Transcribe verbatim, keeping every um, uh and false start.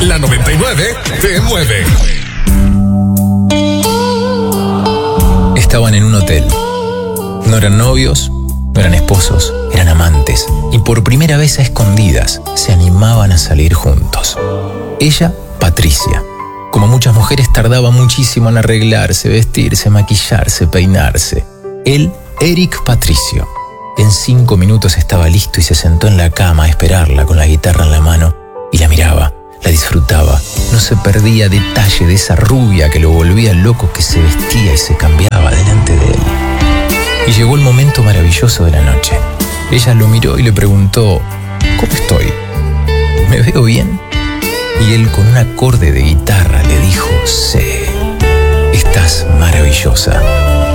La noventa y nueve te mueve. Estaban en un hotel. No eran novios, no eran esposos, eran amantes. Y por primera vez a escondidas se animaban a salir juntos. Ella, Patricia. Como muchas mujeres, tardaba muchísimo en arreglarse, vestirse, maquillarse, peinarse. Él, Eric Patricio. En cinco minutos estaba listo y se sentó en la cama a esperarla con la guitarra en la mano y la miraba, la disfrutaba. No se perdía detalle de esa rubia que lo volvía loco, que se vestía y se cambiaba delante de él. Y llegó el momento maravilloso de la noche. Ella lo miró y le preguntó: ¿cómo estoy? ¿Me veo bien? Y él, con un acorde de guitarra, le dijo: sí, estás maravillosa.